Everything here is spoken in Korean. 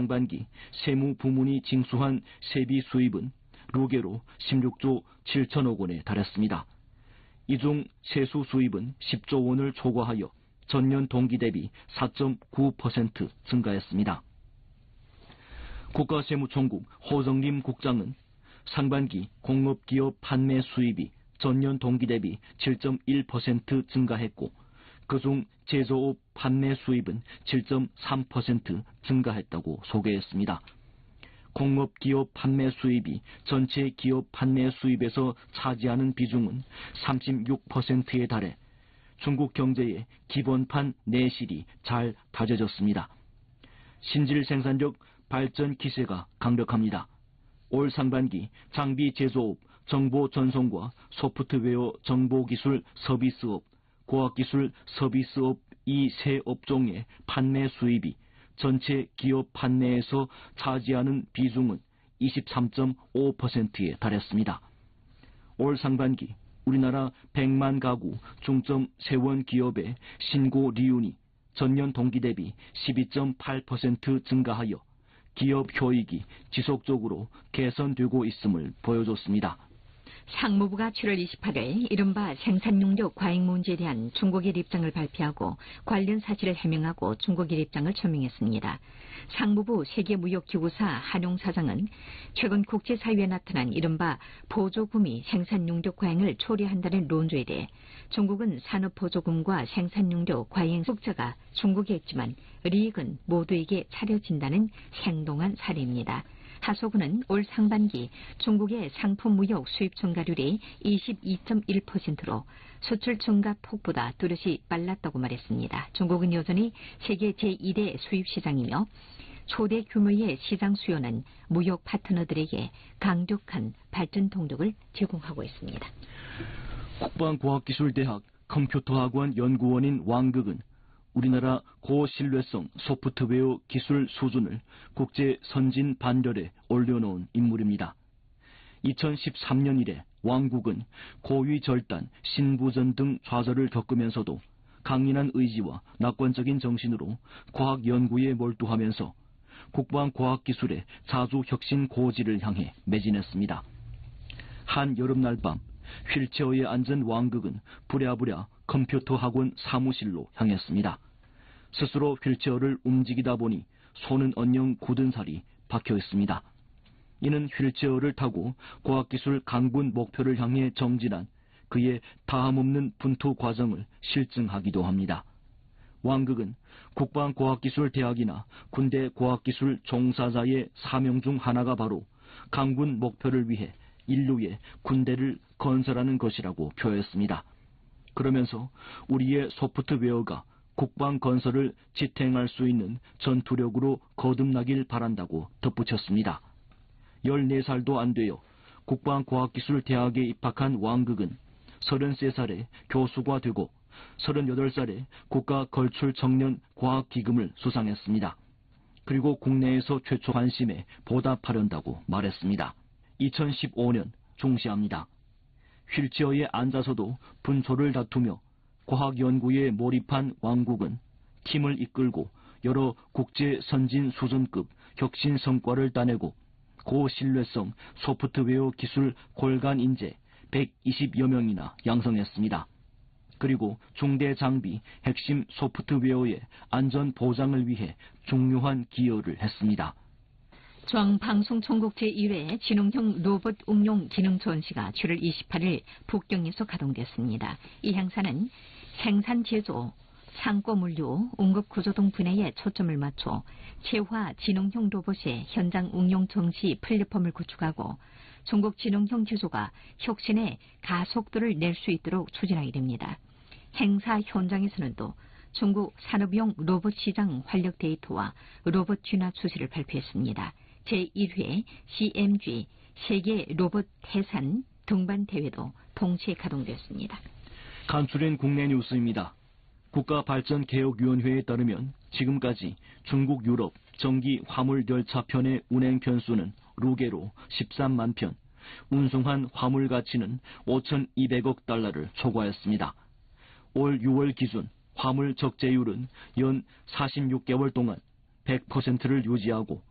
상반기 세무 부문이 징수한 세비 수입은 루게로 16조 7천억 원에 달했습니다. 이 중 세수 수입은 10조 원을 초과하여 전년 동기 대비 4.9% 증가했습니다. 국가세무총국 호정림 국장은 상반기 공업기업 판매 수입이 전년 동기 대비 7.1% 증가했고 그중 제조업 판매 수입은 7.3% 증가했다고 소개했습니다. 공업기업 판매 수입이 전체 기업 판매 수입에서 차지하는 비중은 36%에 달해 중국 경제의 기본판 내실이 잘 다져졌습니다. 신질 생산력 발전 기세가 강력합니다. 올 상반기 장비 제조업, 정보 전송과 소프트웨어 정보기술 서비스업, 과학기술 서비스업 이 세 업종의 판매 수입이 전체 기업 판매에서 차지하는 비중은 23.5%에 달했습니다. 올 상반기 우리나라 100만 가구 중점 세원 기업의 신고 리윤이 전년 동기 대비 12.8% 증가하여 기업 효익이 지속적으로 개선되고 있음을 보여줬습니다. 상무부가 7월 28일 이른바 생산용료 과잉 문제에 대한 중국의 입장을 발표하고 관련 사실을 해명하고 중국의 입장을 천명했습니다. 상무부 세계무역기구사 한용 사장은 최근 국제사회에 나타난 이른바 보조금이 생산용료 과잉을 초래한다는 논조에 대해 중국은 산업보조금과 생산용료 과잉 속자가 중국에 있지만 이익은 모두에게 차려진다는 생동한 사례입니다. 하소구는 올 상반기 중국의 상품 무역 수입 증가율이 22.1%로 수출 증가 폭보다 뚜렷이 빨랐다고 말했습니다. 중국은 여전히 세계 제2대 수입 시장이며 초대 규모의 시장 수요는 무역 파트너들에게 강력한 발전 동력을 제공하고 있습니다. 국방과학기술대학 컴퓨터학원 연구원인 왕극은 우리나라 고신뢰성 소프트웨어 기술 수준을 국제 선진 반열에 올려놓은 인물입니다. 2013년 이래 왕국은 고위절단, 신부전 등 좌절을 겪으면서도 강인한 의지와 낙관적인 정신으로 과학 연구에 몰두하면서 국방과학기술의 자주 혁신 고지를 향해 매진했습니다. 한 여름날 밤 휠체어에 앉은 왕극은 부랴부랴 컴퓨터 학원 사무실로 향했습니다. 스스로 휠체어를 움직이다 보니 손은 언영 굳은 살이 박혀 있습니다. 이는 휠체어를 타고 과학기술 강군 목표를 향해 정진한 그의 다함없는 분투 과정을 실증하기도 합니다. 왕극은 국방과학기술대학이나 군대 과학기술 종사자의 사명 중 하나가 바로 강군 목표를 위해 인류의 군대를 건설하는 것이라고 표했습니다. 그러면서 우리의 소프트웨어가 국방 건설을 지탱할 수 있는 전투력으로 거듭나길 바란다고 덧붙였습니다. 14살도 안 되어 국방과학기술대학에 입학한 왕극은 33살에 교수가 되고 38살에 국가걸출청년 과학기금을 수상했습니다. 그리고 국내에서 최초 관심에 보답하려고 말했습니다. 2015년 중시합니다. 휠체어에 앉아서도 분초를 다투며 과학 연구에 몰입한 왕국은 팀을 이끌고 여러 국제 선진 수준급 혁신 성과를 따내고 고신뢰성 소프트웨어 기술 골간 인재 120여 명이나 양성했습니다. 그리고 중대 장비 핵심 소프트웨어의 안전 보장을 위해 중요한 기여를 했습니다. 중앙방송총국 제1회 지능형 로봇 응용 기능 전시가 7월 28일 북경에서 가동됐습니다. 이 행사는 생산 제조, 상고 물류, 응급 구조 등 분야에 초점을 맞춰 체화 지능형 로봇의 현장 응용 전시 플랫폼을 구축하고 중국 지능형 기술가 혁신의 가속도를 낼 수 있도록 추진하게 됩니다. 행사 현장에서는 또 중국 산업용 로봇 시장 활력 데이터와 로봇 진화 추세를 발표했습니다. 제1회 CMG 세계 로봇 해산 등반 대회도 동시에 가동됐습니다. 간추린 국내 뉴스입니다. 국가발전개혁위원회에 따르면 지금까지 중국 유럽 정기 화물 열차편의 운행 편수는 루게로 13만 편, 운송한 화물 가치는 5,200억 달러를 초과했습니다. 올 6월 기준 화물 적재율은 연 46개월 동안 100%를 유지하고